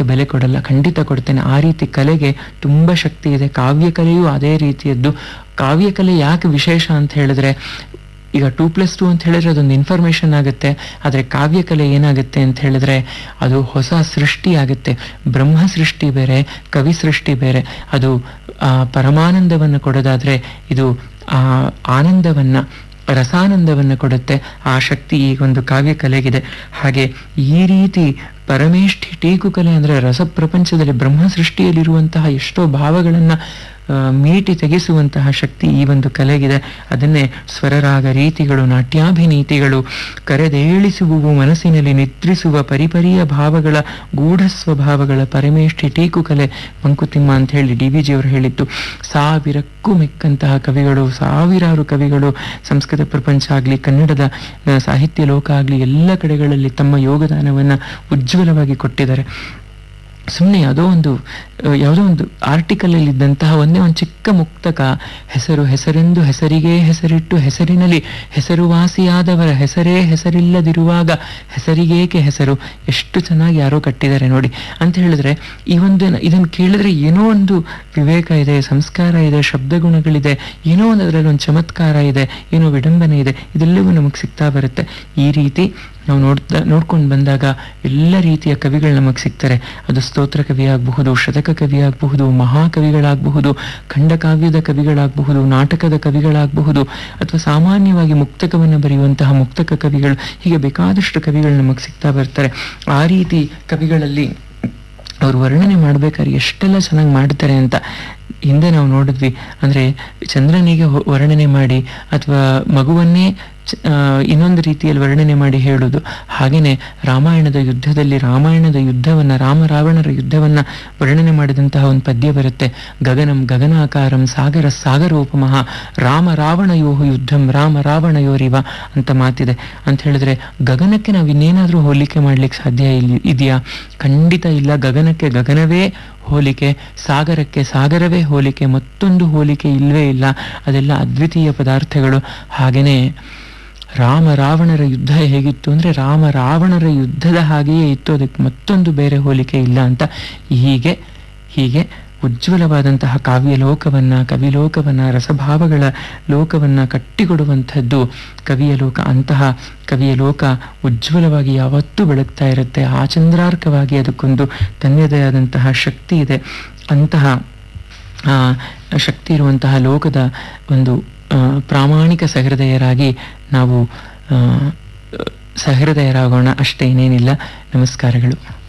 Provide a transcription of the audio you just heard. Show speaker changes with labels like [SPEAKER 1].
[SPEAKER 1] ಬೆಲೆ ಕೊಡಲ್ಲ. ಖಂಡಿತ ಕೊಡ್ತೇನೆ. ಆ ರೀತಿ ಕಲೆಗೆ ತುಂಬ ಶಕ್ತಿ ಇದೆ. ಕಾವ್ಯ ಕಲೆಯೂ ಅದೇ ರೀತಿಯದ್ದು. ಕಾವ್ಯ ಕಲೆ ಯಾಕೆ ವಿಶೇಷ ಅಂತ ಹೇಳಿದ್ರೆ, ಈಗ 2+2 ಅಂತ ಹೇಳಿದ್ರೆ ಅದೊಂದು ಇನ್ಫಾರ್ಮೇಶನ್ ಆಗುತ್ತೆ. ಆದರೆ ಕಾವ್ಯ ಕಲೆ ಏನಾಗುತ್ತೆ ಅಂತ ಹೇಳಿದ್ರೆ ಅದು ಹೊಸ ಸೃಷ್ಟಿ ಆಗುತ್ತೆ. ಬ್ರಹ್ಮ ಸೃಷ್ಟಿ ಬೇರೆ, ಕವಿ ಸೃಷ್ಟಿ ಬೇರೆ. ಅದು ಪರಮಾನಂದವನ್ನು ಕೊಡೋದಾದ್ರೆ ಇದು ಆನಂದವನ್ನ, ರಸಾನಂದವನ್ನು ಕೊಡುತ್ತೆ. ಆ ಶಕ್ತಿ ಈ ಒಂದು ಕಾವ್ಯ ಕಲೆಗಿದೆ. ಹಾಗೆ ಈ ರೀತಿ ಪರಮೇಷ್ಠಿ ಟೀಕು ಕಲೆ ಅಂದರೆ ರಸಪ್ರಪಂಚದಲ್ಲಿ ಬ್ರಹ್ಮ ಸೃಷ್ಟಿಯಲ್ಲಿರುವಂತಹ ಎಷ್ಟೋ ಭಾವಗಳನ್ನು ಮೀಟಿ ತೆಗೆಸುವಂತಹ ಶಕ್ತಿ ಈ ಒಂದು ಕಲೆಗಿದೆ. ಅದನ್ನೇ ಸ್ವರರಾಗ ರೀತಿಗಳು, ನಾಟ್ಯಾಭಿನೀತಿಗಳು, ಕರೆದೇಳಿಸುವುವು ಮನಸ್ಸಿನಲ್ಲಿ ನಿದ್ರಿಸುವ ಪರಿಪರಿಯ ಭಾವಗಳ ಗೂಢ ಸ್ವಭಾವಗಳ ಪರಮೇಷ್ಠಿ ಟೀಕು ಕಲೆ ಮಂಕುತಿಮ್ಮ ಅಂತ ಹೇಳಿ DVG ಅವರು ಹೇಳಿದ್ದು. ಸಾವಿರಕ್ಕೂ ಮೆಕ್ಕಂತಹ ಕವಿಗಳು, ಸಾವಿರಾರು ಕವಿಗಳು ಸಂಸ್ಕೃತ ಪ್ರಪಂಚ ಆಗಲಿ, ಕನ್ನಡದ ಸಾಹಿತ್ಯ ಲೋಕ ಆಗಲಿ, ಎಲ್ಲ ಕಡೆಗಳಲ್ಲಿ ತಮ್ಮ ಯೋಗದಾನವನ್ನು ಉಜ್ವಲವಾಗಿ ಕೊಟ್ಟಿದ್ದಾರೆ. ಸುಮ್ಮನೆ ಯಾವುದೋ ಒಂದು ಆರ್ಟಿಕಲಲ್ಲಿ ಇದ್ದಂತಹ ಒಂದೇ ಒಂದು ಚಿಕ್ಕ ಮುಕ್ತಕ, ಹೆಸರೆಂದು ಹೆಸರಿಗೆ ಹೆಸರಿಟ್ಟು ಹೆಸರಿನಲ್ಲಿ ಹೆಸರುವಾಸಿಯಾದವರ ಹೆಸರೇ ಹೆಸರಿಲ್ಲದಿರುವಾಗ ಹೆಸರಿಗೇಕೆ ಹೆಸರು, ಎಷ್ಟು ಚೆನ್ನಾಗಿ ಯಾರೋ ಕಟ್ಟಿದ್ದಾರೆ ನೋಡಿ ಅಂತ ಹೇಳಿದ್ರೆ, ಇದನ್ನು ಕೇಳಿದ್ರೆ ಏನೋ ಒಂದು ವಿವೇಕ ಇದೆ, ಸಂಸ್ಕಾರ ಇದೆ, ಶಬ್ದಗುಣಗಳಿದೆ, ಏನೋ ಒಂದು ಅದರಲ್ಲಿ ಒಂದು ಚಮತ್ಕಾರ ಇದೆ, ಏನೋ ವಿಡಂಬನೆ ಇದೆ. ಇದೆಲ್ಲವೂ ನಮಗೆ ಸಿಗ್ತಾ ಬರುತ್ತೆ. ಈ ರೀತಿ ನಾವು ನೋಡ್ಕೊಂಡು ಬಂದಾಗ ಎಲ್ಲ ರೀತಿಯ ಕವಿಗಳು ನಮಗೆ ಸಿಗ್ತಾರೆ. ಅದು ಸ್ತೋತ್ರ ಕವಿ ಆಗಬಹುದು, ಶತಕ ಕವಿ ಆಗಬಹುದು, ಮಹಾಕವಿಗಳಾಗಬಹುದು, ಖಂಡಕಾವ್ಯದ ಕವಿಗಳಾಗಬಹುದು, ನಾಟಕದ ಕವಿಗಳಾಗಬಹುದು, ಅಥವಾ ಸಾಮಾನ್ಯವಾಗಿ ಮುಕ್ತಕವನ್ನು ಬರೆಯುವಂತಹ ಮುಕ್ತಕ ಕವಿಗಳು. ಹೀಗೆ ಬೇಕಾದಷ್ಟು ಕವಿಗಳು ನಮಗೆ ಸಿಗ್ತಾ ಬರ್ತಾರೆ. ಆ ರೀತಿ ಕವಿಗಳಲ್ಲಿ ಅವರು ವರ್ಣನೆ ಮಾಡ್ಬೇಕಾದ್ರೆ ಎಷ್ಟೆಲ್ಲ ಚೆನ್ನಾಗಿ ಮಾಡ್ತಾರೆ ಅಂತ ಹಿಂದೆ ನಾವು ನೋಡಿದ್ವಿ. ಅಂದರೆ ಚಂದ್ರನಿಗೆ ವರ್ಣನೆ ಮಾಡಿ ಅಥವಾ ಮಗುವನ್ನೇ ಇನ್ನೊಂದು ರೀತಿಯಲ್ಲಿ ವರ್ಣನೆ ಮಾಡಿ ಹೇಳುವುದು. ಹಾಗೆಯೇ ರಾಮಾಯಣದ ಯುದ್ಧವನ್ನು, ರಾಮ ರಾವಣರ ಯುದ್ಧವನ್ನು ವರ್ಣನೆ ಮಾಡಿದಂತಹ ಒಂದು ಪದ್ಯ ಬರುತ್ತೆ. ಗಗನಂ ಗಗನಾಕಾರಂ ಸಾಗರ ಸಾಗರೋಪಮಃ ರಾಮ ರಾವಣಯೋಹು ಯುದ್ಧಂ ರಾಮ ರಾವಣಯೋರಿವ ಅಂತ ಮಾತಿದೆ. ಅಂತ ಹೇಳಿದ್ರೆ ಗಗನಕ್ಕೆ ನಾವು ಇನ್ನೇನಾದರೂ ಹೋಲಿಕೆ ಮಾಡ್ಲಿಕ್ಕೆ ಸಾಧ್ಯ ಇದೆಯಾ? ಖಂಡಿತ ಇಲ್ಲ. ಗಗನಕ್ಕೆ ಗಗನವೇ ಹೋಲಿಕೆ, ಸಾಗರಕ್ಕೆ ಸಾಗರವೇ ಹೋಲಿಕೆ, ಮತ್ತೊಂದು ಹೋಲಿಕೆ ಇಲ್ಲವೇ ಇಲ್ಲ. ಅದೆಲ್ಲ ಅದ್ವಿತೀಯ ಪದಾರ್ಥಗಳು. ಹಾಗೆಯೇ ರಾಮ ರಾವಣರ ಯುದ್ಧ ಹೇಗಿತ್ತು ಅಂದರೆ ರಾಮ ರಾವಣರ ಯುದ್ಧದ ಹಾಗೆಯೇ ಇತ್ತು, ಅದಕ್ಕೆ ಮತ್ತೊಂದು ಬೇರೆ ಹೋಲಿಕೆ ಇಲ್ಲ ಅಂತ. ಹೀಗೆ ಉಜ್ವಲವಾದಂತಹ ಕವಿಲೋಕವನ್ನು ರಸಭಾವಗಳ ಲೋಕವನ್ನು ಕಟ್ಟಿಕೊಡುವಂಥದ್ದು ಕವಿಯ ಲೋಕ. ಅಂತಹ ಕವಿಯ ಲೋಕ ಉಜ್ವಲವಾಗಿ ಯಾವತ್ತೂ ಬೆಳಗ್ತಾ ಇರುತ್ತೆ. ಆ ಚಂದ್ರಾರ್ಕವಾಗಿ ಅದಕ್ಕೊಂದು ತನ್ನದೇ ಆದಂತಹ ಶಕ್ತಿ ಇದೆ. ಅಂತಹ ಶಕ್ತಿ ಇರುವಂತಹ ಲೋಕದ ಒಂದು ಪ್ರಾಮಾಣಿಕ ಸಹೃದಯರಾಗಿ ನಾವು ಸಹೃದಯರಾಗೋಣ. ಅಷ್ಟೇ, ಇನ್ನೇನಿಲ್ಲ. ನಮಸ್ಕಾರಗಳು.